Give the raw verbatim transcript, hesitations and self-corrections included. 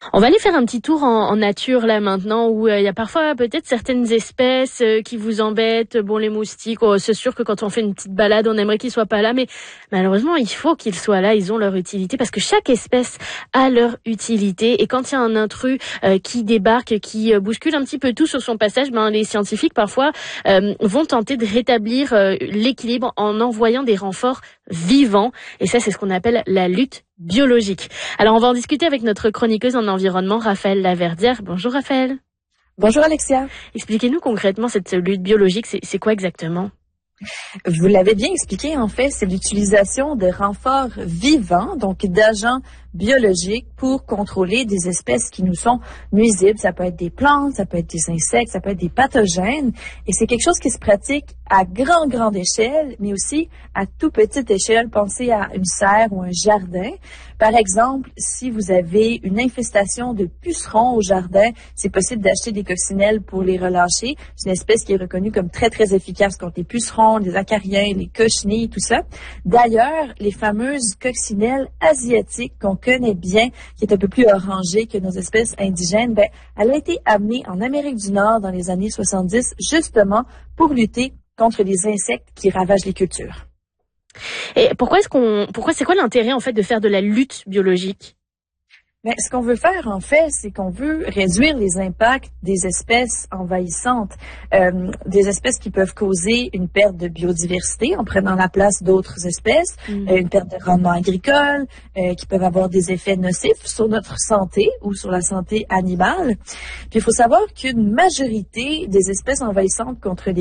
On va aller faire un petit tour en, en nature là maintenant où euh, il y a parfois peut-être certaines espèces euh, qui vous embêtent. Bon, les moustiques, oh, c'est sûr que quand on fait une petite balade, on aimerait qu'ils soient pas là, mais malheureusement, il faut qu'ils soient là. Ils ont leur utilité parce que chaque espèce a leur utilité. Et quand il y a un intrus euh, qui débarque, qui euh, bouscule un petit peu tout sur son passage, ben les scientifiques parfois euh, vont tenter de rétablir euh, l'équilibre en envoyant des renforts vivants. Et ça, c'est ce qu'on appelle la lutte biologique. Alors, on va en discuter avec notre chroniqueuse en environnement, Raphaëlle Laverdière. Bonjour Raphaëlle. Bonjour Alexia. Expliquez-nous concrètement cette lutte biologique, c'est, c'est quoi exactement? Vous l'avez bien expliqué, en fait, c'est l'utilisation de renforts vivants, donc d'agents biologiques pour contrôler des espèces qui nous sont nuisibles. Ça peut être des plantes, ça peut être des insectes, ça peut être des pathogènes. Et c'est quelque chose qui se pratique à grande, grande échelle, mais aussi à toute petite échelle. Pensez à une serre ou un jardin. Par exemple, si vous avez une infestation de pucerons au jardin, c'est possible d'acheter des coccinelles pour les relâcher. C'est une espèce qui est reconnue comme très, très efficace contre les pucerons, les acariens, les cochenilles, tout ça. D'ailleurs, les fameuses coccinelles asiatiques qu'on connaît bien, qui est un peu plus orangée que nos espèces indigènes, ben, elle a été amenée en Amérique du Nord dans les années soixante-dix, justement pour lutter contre les insectes qui ravagent les cultures. Et pourquoi est-ce qu'on, pourquoi c'est quoi l'intérêt en fait de faire de la lutte biologique? Mais ce qu'on veut faire, en fait, c'est qu'on veut réduire les impacts des espèces envahissantes, euh, des espèces qui peuvent causer une perte de biodiversité en prenant la place d'autres espèces, mmh. euh, une perte de rendement agricole, euh, qui peuvent avoir des effets nocifs sur notre santé ou sur la santé animale. Puis il faut savoir qu'une majorité des espèces envahissantes contre les